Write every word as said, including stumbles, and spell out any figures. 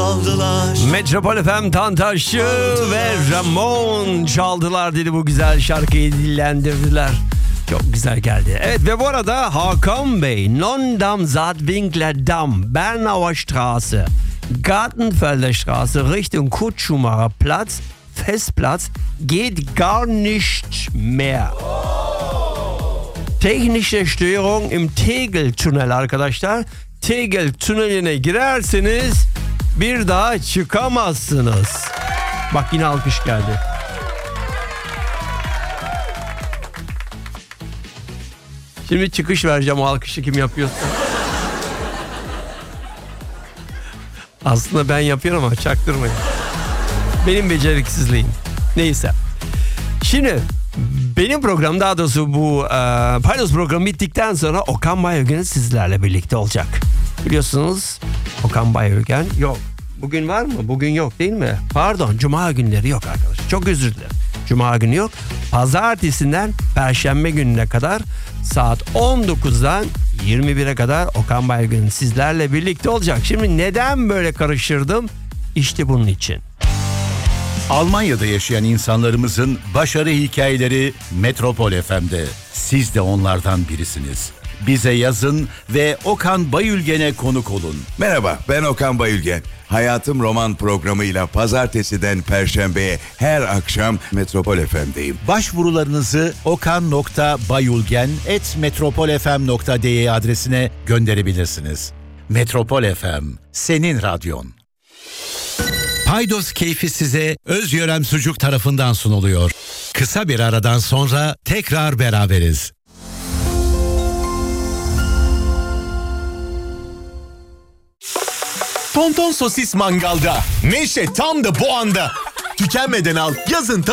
çaldılar. Metropol F M Tantaşçı ve Ramon çaldılar dedi, bu güzel şarkıyı dillendirdiler. Çok güzel geldi. Evet, ve bu arada Hakan Bey, Non-Dam Saatwinkler Damm, Bernauer Straße, Gartenfelder Straße Richtung Kutschumara Platz, Festplatz geht gar nicht mehr. Technische Störung im Tegel-Tunnel arkadaşlar. Tegel tüneline girerseniz bir daha çıkamazsınız. Bak yine alkış geldi. Şimdi çıkış vereceğim, o alkışı kim yapıyorsa. Aslında ben yapıyorum ama çaktırmayın. Benim beceriksizliğim. Neyse. Şimdi benim program, daha doğrusu bu e, Paydos programı bittikten sonra Okan Bayülgen sizlerle birlikte olacak. Biliyorsunuz Okan Bayülgen yok. Bugün var mı? Bugün yok değil mi? Pardon, Cuma günleri yok arkadaşlar. Çok özür dilerim. Cuma günü yok. Pazartesinden Perşembe gününe kadar saat on dokuzdan yirmi bire kadar Okan Bayülgen sizlerle birlikte olacak. Şimdi neden böyle karıştırdım? İşte bunun için. Almanya'da yaşayan insanlarımızın başarı hikayeleri Metropol F M'de. Siz de onlardan birisiniz. Bize yazın ve Okan Bayülgen'e konuk olun. Merhaba, ben Okan Bayülgen. Hayatım Roman programıyla pazartesiden perşembeye her akşam Metropol F M'deyim. Başvurularınızı okan nokta bayülgen at metropol f m nokta d e adresine gönderebilirsiniz. Metropol F M, senin radyon. Paydos keyfi size Özyörem Sucuk tarafından sunuluyor. Kısa bir aradan sonra tekrar beraberiz. Tonton Sosis mangalda. Neşe tam da bu anda. Tükenmeden al, yazın